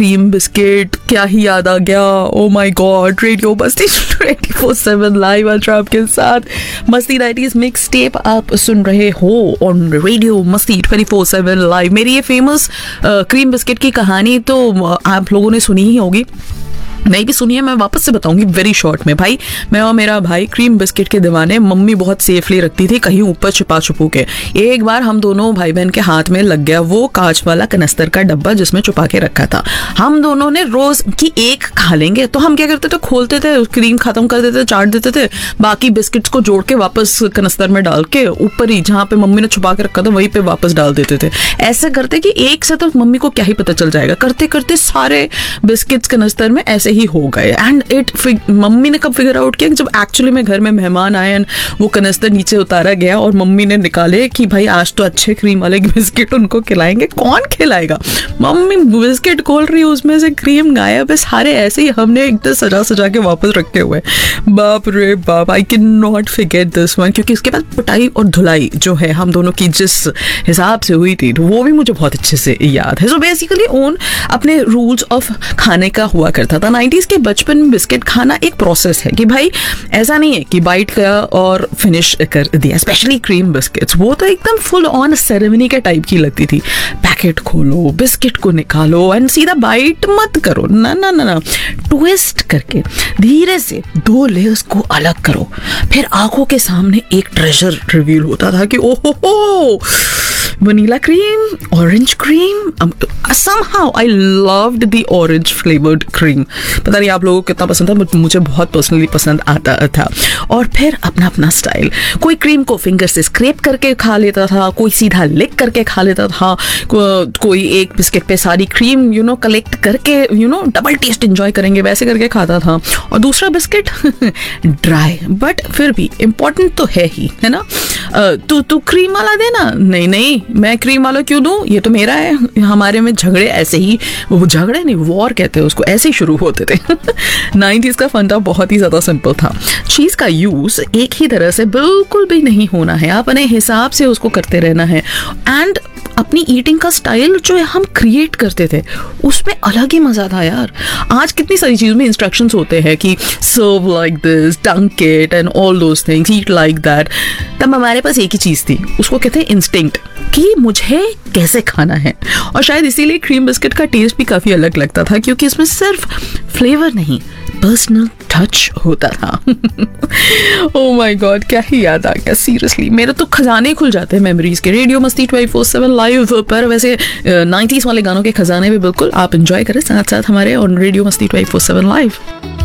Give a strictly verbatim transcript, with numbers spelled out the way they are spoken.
Cream biscuit, क्या ही याद आ गया। ओ माय गॉड, रेडियो मस्ती ट्वेंटी फोर सेवन लाइव आज आपके साथ। मस्ती नाइंटीज़ मिक्स टेप आप सुन रहे हो ऑन रेडियो मस्ती ट्वेंटी फोर सेवन लाइव। मेरी ये फेमस क्रीम बिस्किट की कहानी तो आप लोगों ने सुनी ही होगी, नहीं भी सुनिए मैं वापस से बताऊंगी वेरी शॉर्ट में। भाई मैं और मेरा भाई क्रीम बिस्किट के दीवाने, मम्मी बहुत सेफली रखती थी कहीं ऊपर छिपा छुपू के। एक बार हम दोनों भाई बहन के हाथ में लग गया वो कांच वाला कनस्तर का डब्बा जिसमें छुपा के रखा था। हम दोनों ने रोज की एक खा लेंगे तो हम क्या करते थे, खोलते थे, क्रीम खत्म कर देते, चाट देते थे, बाकी बिस्किट्स को जोड़ के वापस कनस्तर में डाल के ऊपर ही जहाँ पे मम्मी ने छुपा के रखा था वहीं पे वापस डाल देते थे। ऐसे करते कि एक से तो मम्मी को क्या ही पता चल जाएगा। करते करते सारे बिस्किट्स कनस्तर में ऐसे ही हो गए। एंड इट मम्मी ने कब फिगर आउट किया, जब एक्चुअली में घर में मेहमान आए एंड वो कनस्तर नीचे उतारा गया और मम्मी ने निकाले कि भाई आज तो अच्छे क्रीम वाले बिस्किट उनको खिलाएंगे। कौन खिलाएगा, मम्मी बिस्किट खोल रही है उसमें से क्रीम गायब है सारे, ऐसे ही हमने एकदम सजा सजा के वापस रखे हुए। बाप रे बाप, I can not forget this one, क्योंकि इसके बाद पिटाई और धुलाई जो है हम दोनों की जिस हिसाब से हुई थी तो वो भी मुझे बहुत अच्छे से याद है। सो बेसिकली ओन अपने रूल्स ऑफ खाने का हुआ करता था। नाइंटीज़ के बचपन में बिस्किट खाना एक प्रोसेस है कि भाई ऐसा नहीं है कि बाइट किया और फिनिश कर दिया। स्पेशली क्रीम बिस्किट्स, वो तो एकदम फुल ऑन सेरेमनी के टाइप की लगती थी। पैकेट खोलो, बिस्किट को निकालो एंड सीधा बाइट मत करो, ना ना ना ना, ट्विस्ट करके धीरे से दो लेयर्स को अलग करो। फिर आंखों के सामने एक ट्रेजर रिवील होता था कि ओहो हो, vanilla cream, orange cream. somehow I loved the orange flavored cream। पता नहीं आप लोगों को कितना पसंद था, बट मुझे बहुत पर्सनली पसंद आता था। और फिर अपना अपना स्टाइल, कोई क्रीम को फिंगर से स्क्रैप करके खा लेता था, कोई सीधा लिक करके खा लेता था, को, कोई एक बिस्किट पे सारी क्रीम यू नो कलेक्ट करके you know double taste enjoy करेंगे वैसे करके खाता था। और दूसरा बिस्किट ड्राई, बट फिर भी इम्पोर्टेंट तो है ही, है ना। तू तू क्रीम वाला देना, नहीं नहीं मैं क्रीम वाला क्यों दूं, ये तो मेरा है। हमारे में झगड़े ऐसे ही, वो झगड़े नहीं वॉर कहते हैं उसको, ऐसे ही शुरू होते थे। नाइंटीज़ का फंडा बहुत ही ज्यादा सिंपल था। चीज का यूज एक ही तरह से बिल्कुल भी नहीं होना है, अपने हिसाब से उसको करते रहना है। एंड अपनी ईटिंग का स्टाइल जो है हम क्रिएट करते थे, उसमें अलग ही मजा था यार। आज कितनी सारी चीजों में इंस्ट्रक्शंस होते हैं कि सर्व लाइक दिस, डंक it and all those things, eat like that. तब हमारे पास एक ही चीज थी, उसको कहते हैं इंस्टिंक्ट, कि मुझे कैसे खाना है। और शायद इसीलिए क्रीम बिस्किट का टेस्ट भी काफी अलग लगता था, क्योंकि इसमें सिर्फ फ्लेवर नहीं पर्सनल टच होता था। ओह माय गॉड, क्या ही याद आ गया सीरियसली। मेरे तो खजाने खुल जाते हैं मेमोरीज के। रेडियो मस्ती ट्वेंटी फोर सेवन लाइव पर वैसे नाइंटीज़ वाले गानों के खजाने भी बिल्कुल आप एंजॉय करें साथ साथ हमारे और रेडियो मस्ती ट्वेंटी फोर सेवन लाइव।